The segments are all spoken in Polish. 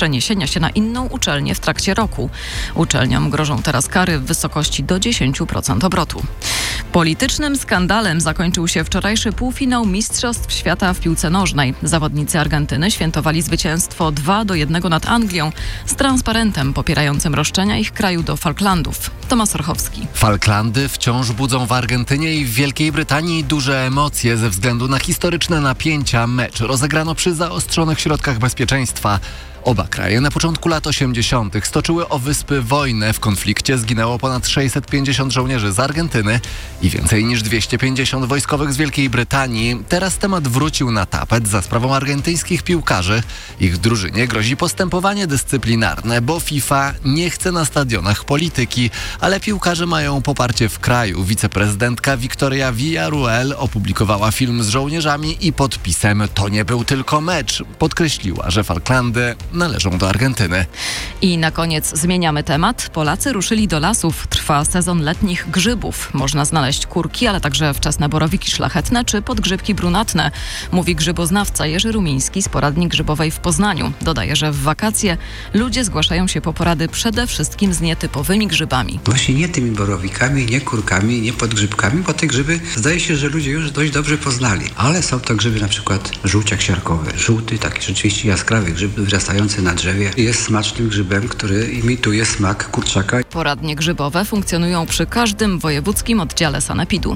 przeniesienia się na inną uczelnię w trakcie roku. Uczelniom grożą teraz kary w wysokości do 10% obrotu. Politycznym skandalem zakończył się wczorajszy półfinał Mistrzostw Świata w piłce nożnej. Zawodnicy Argentyny świętowali zwycięstwo 2-1 nad Anglią z transparentem popierającym roszczenia ich kraju do Falklandów. Tomasz Orchowski. Falklandy wciąż budzą w Argentynie i w Wielkiej Brytanii duże emocje ze względu na historyczne napięcia. Mecz rozegrano przy zaostrzonych środkach bezpieczeństwa. Oba kraje na początku lat 80. stoczyły o wyspy wojnę. W konflikcie zginęło ponad 650 żołnierzy z Argentyny i więcej niż 250 wojskowych z Wielkiej Brytanii. Teraz temat wrócił na tapet za sprawą argentyńskich piłkarzy. Ich drużynie grozi postępowanie dyscyplinarne, bo FIFA nie chce na stadionach polityki, ale piłkarze mają poparcie w kraju. Wiceprezydentka Victoria Villarruel opublikowała film z żołnierzami i podpisem "To nie był tylko mecz". Podkreśliła, że Falklandy należą do Argentyny. I na koniec zmieniamy temat. Polacy ruszyli do lasów. Trwa sezon letnich grzybów. Można znaleźć kurki, ale także wczesne borowiki szlachetne czy podgrzybki brunatne, mówi grzyboznawca Jerzy Rumiński z poradni grzybowej w Poznaniu. Dodaje, że w wakacje ludzie zgłaszają się po porady przede wszystkim z nietypowymi grzybami. Właśnie nie tymi borowikami, nie kurkami, nie podgrzybkami, bo te grzyby zdaje się, że ludzie już dość dobrze poznali. Ale są to grzyby na przykład żółciak siarkowy. Żółty, taki rzeczywiście jaskrawy grzyb wyrastający na drzewie. Jest smacznym grzybem, który imituje smak kurczaka. Poradnie grzybowe funkcjonują przy każdym wojewódzkim oddziale sanepidu.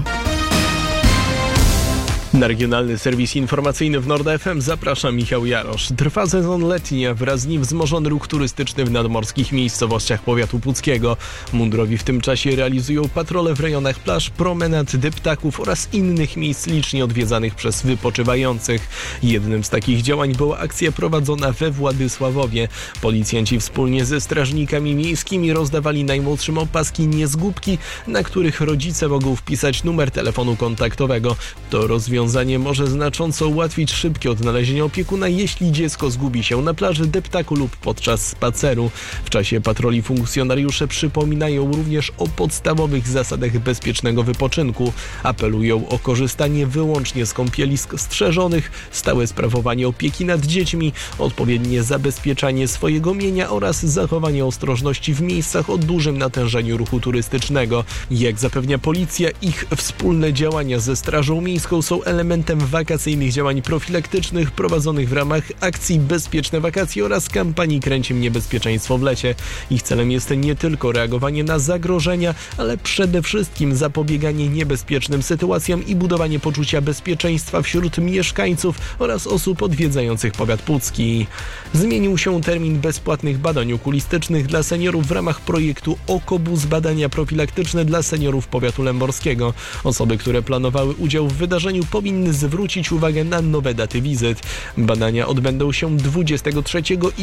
Na regionalny serwis informacyjny w Nord FM zaprasza Michał Jarosz. Trwa sezon letni, a wraz z nim wzmożony ruch turystyczny w nadmorskich miejscowościach powiatu puckiego. Mundurowi w tym czasie realizują patrole w rejonach plaż, promenad, deptaków oraz innych miejsc licznie odwiedzanych przez wypoczywających. Jednym z takich działań była akcja prowadzona we Władysławowie. Policjanci wspólnie ze strażnikami miejskimi rozdawali najmłodszym opaski niezgubki, na których rodzice mogą wpisać numer telefonu kontaktowego. To rozwiązanie może znacząco ułatwić szybkie odnalezienie opiekuna, jeśli dziecko zgubi się na plaży, deptaku lub podczas spaceru. W czasie patroli funkcjonariusze przypominają również o podstawowych zasadach bezpiecznego wypoczynku. Apelują o korzystanie wyłącznie z kąpielisk strzeżonych, stałe sprawowanie opieki nad dziećmi, odpowiednie zabezpieczanie swojego mienia oraz zachowanie ostrożności w miejscach o dużym natężeniu ruchu turystycznego. Jak zapewnia policja, ich wspólne działania ze Strażą Miejską są elementem wakacyjnych działań profilaktycznych prowadzonych w ramach akcji Bezpieczne Wakacje oraz kampanii Kręcim Niebezpieczeństwo w lecie. Ich celem jest nie tylko reagowanie na zagrożenia, ale przede wszystkim zapobieganie niebezpiecznym sytuacjom i budowanie poczucia bezpieczeństwa wśród mieszkańców oraz osób odwiedzających powiat pucki. Zmienił się termin bezpłatnych badań okulistycznych dla seniorów w ramach projektu Okobus, badania profilaktyczne dla seniorów powiatu lęborskiego. Osoby, które planowały udział w wydarzeniu, powinny zwrócić uwagę na nowe daty wizyt. Badania odbędą się 23 i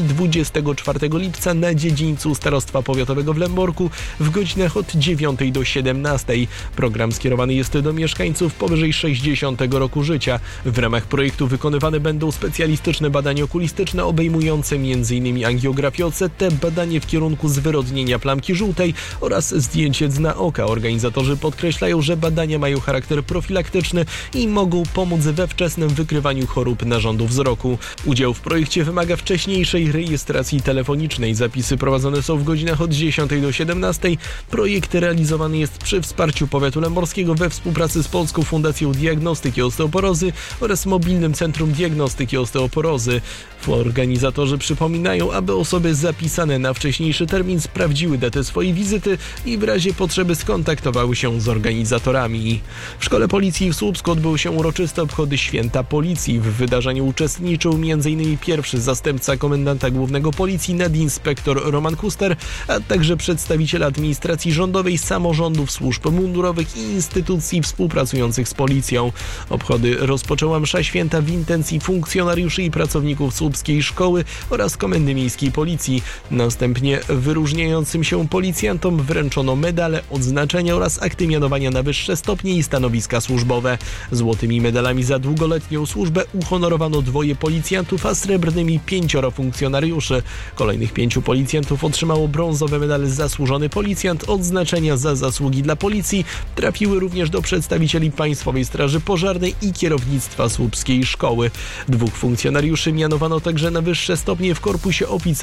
24 lipca na dziedzińcu Starostwa Powiatowego w Lęborku w godzinach od 9 do 17. Program skierowany jest do mieszkańców powyżej 60 roku życia. W ramach projektu wykonywane będą specjalistyczne badania okulistyczne obejmujące m.in. angiografię OCT, badanie w kierunku zwyrodnienia plamki żółtej oraz zdjęcie dna oka. Organizatorzy podkreślają, że badania mają charakter profilaktyczny i mogą pomóc we wczesnym wykrywaniu chorób narządu wzroku. Udział w projekcie wymaga wcześniejszej rejestracji telefonicznej. Zapisy prowadzone są w godzinach od 10 do 17. Projekt realizowany jest przy wsparciu powiatu lęborskiego we współpracy z Polską Fundacją Diagnostyki Osteoporozy oraz Mobilnym Centrum Diagnostyki Osteoporozy. Organizatorzy przypominają, aby osoby zapisane na wcześniejszy termin sprawdziły datę swojej wizyty i w razie potrzeby skontaktowały się z organizatorami. W Szkole Policji w Słupsku odbyły się uroczyste obchody Święta Policji. W wydarzeniu uczestniczył m.in. pierwszy zastępca komendanta głównego Policji nadinspektor Roman Kuster, a także przedstawiciele administracji rządowej, samorządów, służb mundurowych i instytucji współpracujących z policją. Obchody rozpoczęła msza święta w intencji funkcjonariuszy i pracowników Słupskiej Szkoły oraz Komendy Miejskiej Policji. Następnie wyróżniającym się policjantom wręczono medale, odznaczenia oraz akty mianowania na wyższe stopnie i stanowiska służbowe. Złotymi medalami za długoletnią służbę uhonorowano 2 policjantów, a srebrnymi 5 funkcjonariuszy. Kolejnych 5 policjantów otrzymało brązowe medale Zasłużony Policjant. Odznaczenia za zasługi dla policji trafiły również do przedstawicieli Państwowej Straży Pożarnej i kierownictwa Słupskiej Szkoły. 2 funkcjonariuszy mianowano także na wyższe stopnie w korpusie oficerów